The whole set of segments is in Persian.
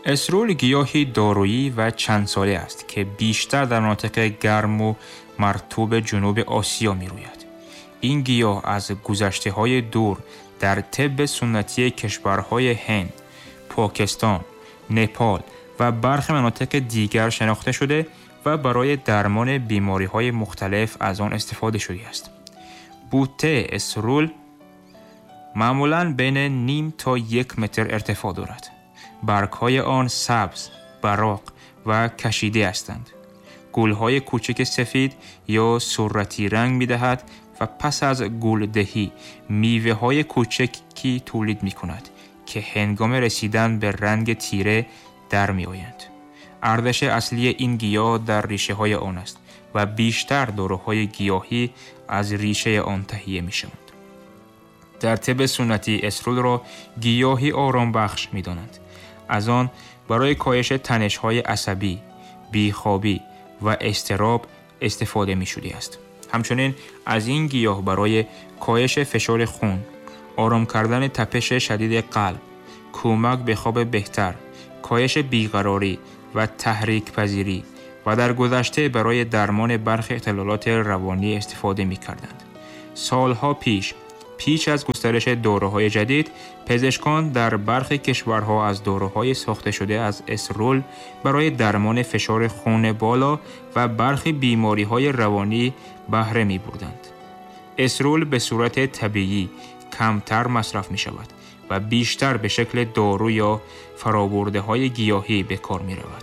اسرول گیاهی دارویی و چند ساله است که بیشتر در مناطق گرم و مرطوب جنوب آسیا می روید. این گیاه از گذشته‌های دور در طب سنتی کشورهای هند، پاکستان، نپال و برخی مناطق دیگر شناخته شده و برای درمان بیماری‌های مختلف از آن استفاده شده است. بوته اسرول معمولاً بین نیم تا 1 متر ارتفاع دارد. برگ‌های آن سبز، براق و کشیده هستند. گل‌های کوچک سفید یا صورتی رنگ می‌دهد و پس از گلدهی میوه‌های کوچکی تولید می‌کند که هنگام رسیدن به رنگ تیره در می‌آیند. ارزش اصلی این گیاه در ریشه‌های آن است و بیشتر داروهای گیاهی از ریشه آن تهیه می‌شوند. در طب سنتی اسرول را گیاهی آرام بخش می‌دانند. از آن برای کاهش تنش‌های عصبی، بیخوابی و اضطراب استفاده می‌شده است. همچنین از این گیاه برای کاهش فشار خون، آرام کردن تپش شدید قلب، کمک به خواب بهتر، کاهش بیقراری و تحریک پذیری و در گذشته برای درمان برخی اختلالات روانی استفاده می‌کردند. سالها پیش از گسترش داروهای جدید، پزشکان در برخی کشورها از داروهای ساخته شده از اسرول برای درمان فشار خون بالا و برخی بیماری‌های روانی بهره می‌بردند. اسرول به صورت طبیعی کمتر مصرف می‌شود و بیشتر به شکل دارو یا فرآورده‌های گیاهی به کار می‌رود.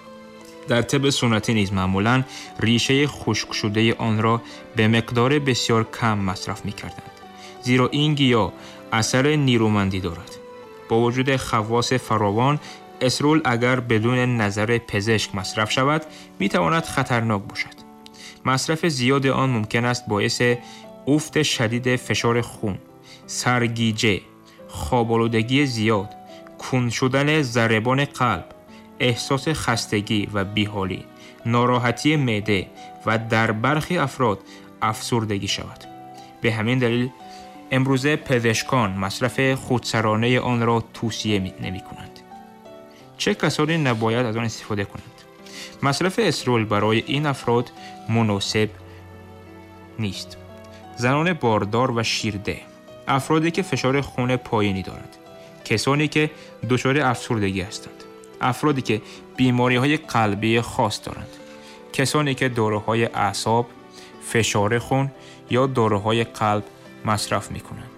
در طب سنتی نیز معمولاً ریشه خشک شده آن را به مقدار بسیار کم مصرف می‌کردند. زیرا این گیاه اثر نیرومندی دارد. با وجود خواص فراوان، اسرول اگر بدون نظر پزشک مصرف شود، می‌تواند خطرناک باشد. مصرف زیاد آن ممکن است باعث افت شدید فشار خون، سرگیجه، خواب‌آلودگی زیاد، کند شدن ضربان قلب، احساس خستگی و بیحالی، ناراحتی معده و در برخی افراد افسردگی شود. به همین دلیل امروزه پزشکان مصرف خودسرانه آن را توصیه نمی‌کنند. چه کسانی نباید از آن استفاده کنند؟ مصرف اسرول برای این افراد مناسب نیست. زنان باردار و شیرده، افرادی که فشار خون پایینی دارند، کسانی که دچار افسردگی هستند، افرادی که بیماری‌های قلبی خاص دارند، کسانی که داروهای اعصاب، فشار خون یا داروهای قلب مصرف می‌کنند.